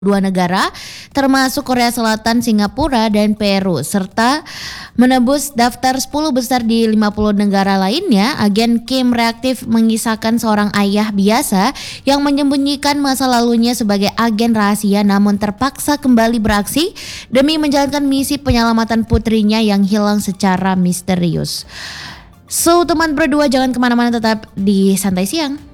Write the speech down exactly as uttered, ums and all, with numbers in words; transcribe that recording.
dua negara termasuk Korea Selatan, Singapura, dan Peru serta menembus daftar sepuluh besar di lima puluh negara lainnya. Agen Kim reaktif mengisahkan seorang ayah biasa yang menyembunyikan masa lalunya sebagai agen rahasia namun terpaksa kembali beraksi demi menjalankan misi penyelamatan putrinya yang hilang secara misterius. So teman berdua, jangan kemana-mana, tetap di Santai Siang.